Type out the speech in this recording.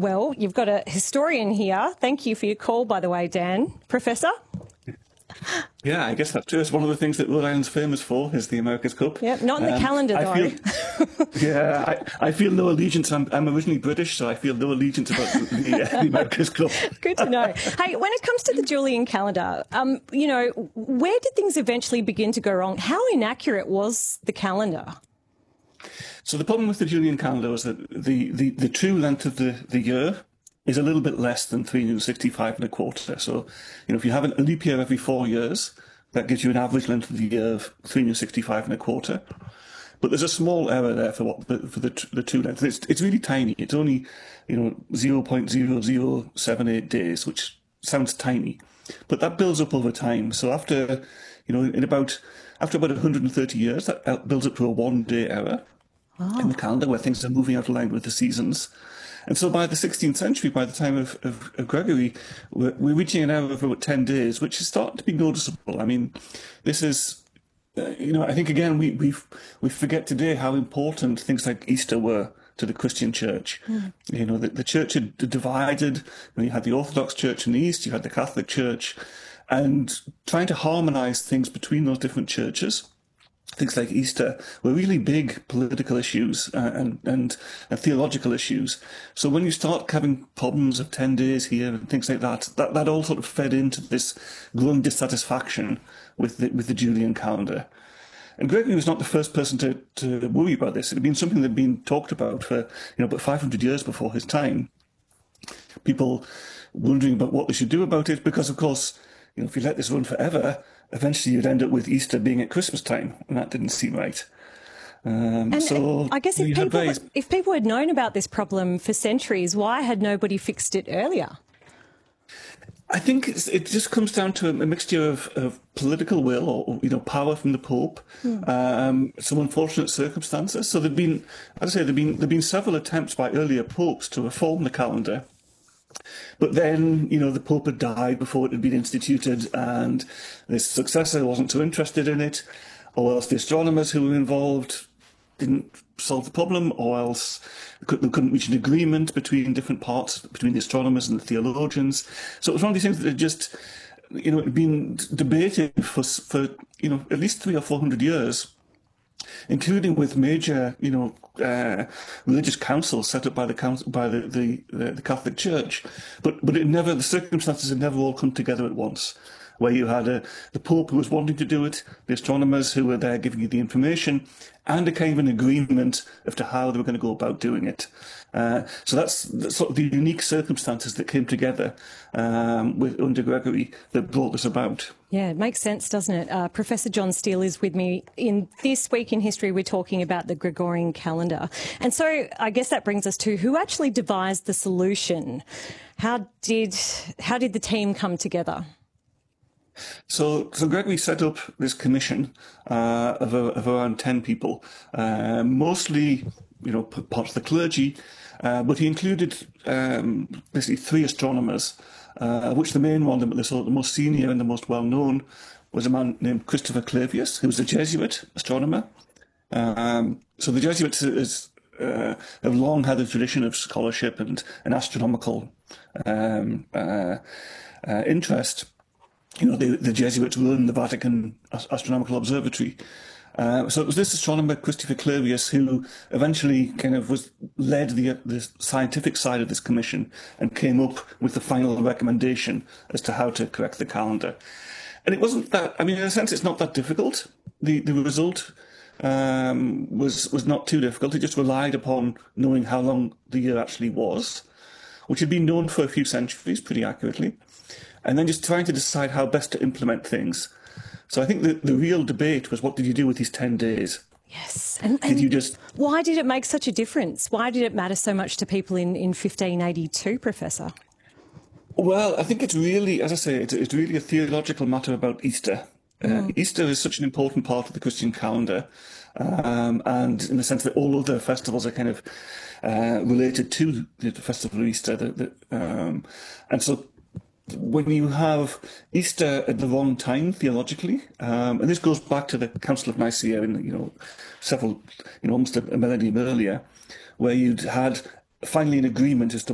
Well, you've got a historian here. Thank you for your call, by the way, Dan. Professor? Yeah, I guess that too is one of the things that Rhode Island's famous for, is the America's Cup. Yep, not in the calendar, though. I feel no allegiance. I'm originally British, so I feel no allegiance about the America's Cup. Good to know. Hey, when it comes to the Julian calendar, where did things eventually begin to go wrong? How inaccurate was the calendar? So the problem with the Julian calendar was that the true length of the year is a little bit less than 365 and a quarter. So, if you have a leap year every 4 years, that gives you an average length of the year of 365 and a quarter. But there's a small error there for the true length. It's really tiny. It's only 0.0078 days, which sounds tiny, but that builds up over time. So after about 130 years, that builds up to a 1-day error in the calendar, where things are moving out of line with the seasons. And so by the 16th century, by the time of Gregory, we're reaching an error of about 10 days, which is starting to be noticeable. I mean, this is, I think, again, we forget today how important things like Easter were to the Christian church. The church had divided. You had the Orthodox Church in the East, you had the Catholic Church, and trying to harmonize things between those different churches, things like Easter, were really big political issues and theological issues. So when you start having problems of 10 days here and things like that all sort of fed into this growing dissatisfaction with the Julian calendar. And Gregory was not the first person to worry about this. It had been something that had been talked about for about 500 years before his time. People wondering about what they should do about it, because, of course, if you let this run forever, eventually you'd end up with Easter being at Christmas time, and that didn't seem right. So I guess if people had known about this problem for centuries, why had nobody fixed it earlier? I think it just comes down to a mixture of political will or power from the Pope, some unfortunate circumstances. So there'd been several attempts by earlier popes to reform the calendar. But then, the Pope had died before it had been instituted, and his successor wasn't too interested in it, or else the astronomers who were involved didn't solve the problem, or else they couldn't reach an agreement between different parts, between the astronomers and the theologians. So it was one of these things that had just, had been debated for at least 300 or 400 years, including with major, religious councils set up by the Catholic Church, but the circumstances had never all come together at once. Where you had the Pope who was wanting to do it, the astronomers who were there giving you the information, and a kind of an agreement as to how they were going to go about doing it. So that's sort of the unique circumstances that came together under Gregory that brought this about. Yeah, it makes sense, doesn't it? Professor John Steele is with me. In This Week in History, we're talking about the Gregorian calendar. And so I guess that brings us to who actually devised the solution. How did the team come together? So Gregory set up this commission of around 10 people, mostly, part of the clergy, but he included basically 3 astronomers, of which the main one, the most senior and the most well-known, was a man named Christopher Clavius, who was a Jesuit astronomer. So the Jesuits have long had a tradition of scholarship and an astronomical interest. The Jesuits run the Vatican Astronomical Observatory. So it was this astronomer, Christopher Clavius, who eventually led the scientific side of this commission and came up with the final recommendation as to how to correct the calendar. And it wasn't that, in a sense, it's not that difficult. The result was not too difficult. It just relied upon knowing how long the year actually was, which had been known for a few centuries pretty accurately, and then just trying to decide how best to implement things. So I think the real debate was, what did you do with these 10 days? Yes. And why did it make such a difference? Why did it matter so much to people in 1582, Professor? Well, I think it's really, as I say, it's really a theological matter about Easter. Easter is such an important part of the Christian calendar, and in the sense that all other festivals are kind of related to the festival of Easter. And so when you have Easter at the wrong time theologically, and this goes back to the Council of Nicaea in almost a millennium earlier, where you'd had finally an agreement as to